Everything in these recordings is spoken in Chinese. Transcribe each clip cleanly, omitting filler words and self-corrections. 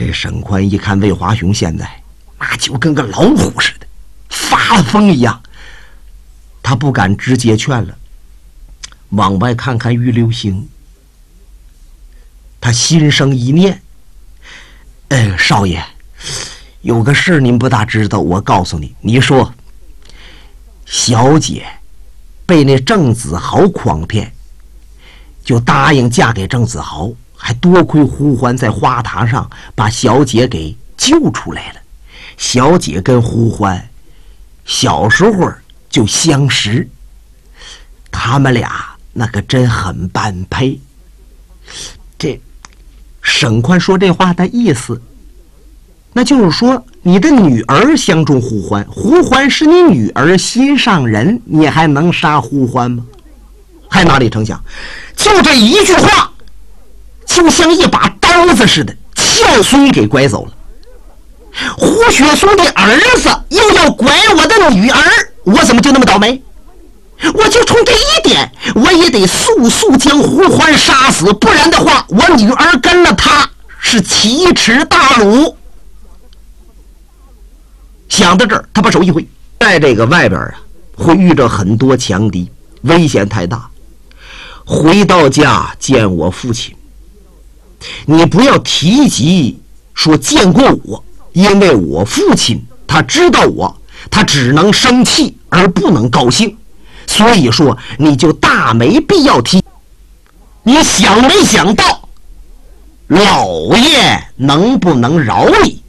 这沈宽一看魏华雄现在那就跟个老虎似的，发了疯一样，他不敢直接劝了，往外看看玉流星，他心生一念，少爷，有个事您不大知道，我告诉你，你说小姐被那郑子豪诓骗，就答应嫁给郑子豪，还多亏胡欢在花堂上把小姐给救出来了。小姐跟胡欢小时候就相识，他们俩那可真很般配。这沈宽说这话的意思，那就是说你的女儿相中胡欢，胡欢是你女儿心上人，你还能杀胡欢吗？还哪里成想，就这一句话就像一把刀子似的，撬孙给拐走了。胡雪松的儿子又要拐我的女儿，我怎么就那么倒霉？我就冲这一点，我也得速速将胡欢杀死，不然的话我女儿跟了他是奇耻大辱。想到这儿，他把手一挥，在这个外边啊会遇着很多强敌，危险太大。回到家见我父亲，你不要提及说见过我，因为我父亲他知道我，他只能生气而不能高兴，所以说你就大没必要提。你想没想到老爷能不能饶你？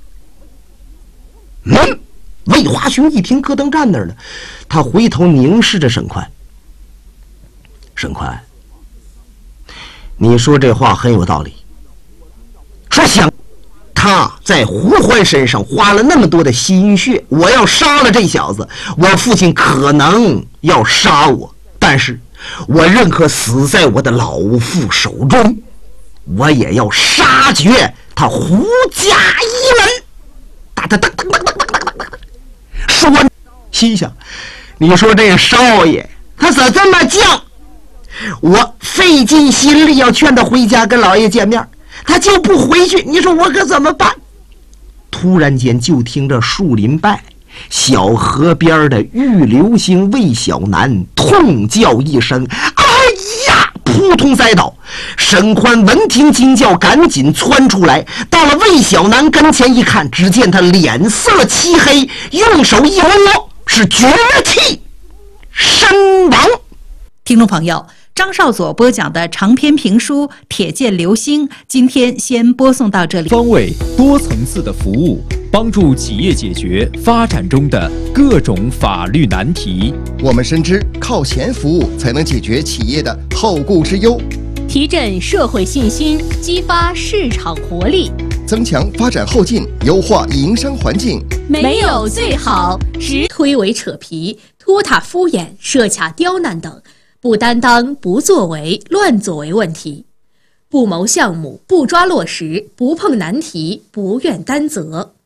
魏华雄一听咯噔站那儿了，他回头凝视着沈宽。沈宽，你说这话很有道理，说想他在胡欢身上花了那么多的心血，我要杀了这小子，我父亲可能要杀我，但是我认可死在我的老父手中，我也要杀绝他胡家一门。哒哒哒哒哒哒哒哒哒，说心想，你说这少爷他咋这么犟？我费尽心力要劝他回家跟老爷见面，他就不回去，你说我可怎么办？突然间就听着树林外小河边的玉流星魏小楠痛叫一声，哎呀，扑通栽倒。沈宽闻听惊叫，赶紧窜出来，到了魏小楠跟前一看，只见他脸色漆黑，用手一摸，是绝气身亡。 听众朋友，张少佐播讲的长篇评书《铁剑流星》，今天先播送到这里。 方位多层次的服务，帮助企业解决发展中的各种法律难题。 我们深知，靠前服务才能解决企业的后顾之忧， 提振社会信心，激发市场活力， 增强发展后劲，优化营商环境。 没有最好，只推诿扯皮、拖沓敷衍、设卡刁难等。不担当、不作为、乱作为问题，不谋项目、不抓落实、不碰难题、不愿担责。